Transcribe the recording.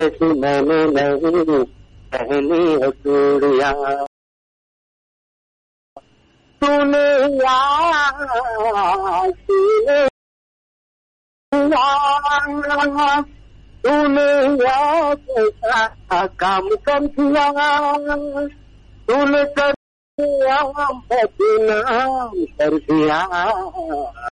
ऐसी मैंने नहीं पहनी है चूड़ियां। तूने याद का काम कर दिया, तूने कर दिया बदनाम कर दिया।